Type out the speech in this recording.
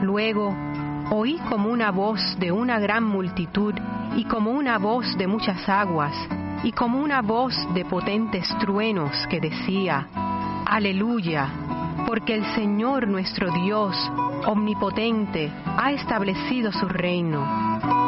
Luego oí como una voz de una gran multitud, y como una voz de muchas aguas, y como una voz de potentes truenos que decía: Aleluya, porque el Señor nuestro Dios, omnipotente, ha establecido su reino.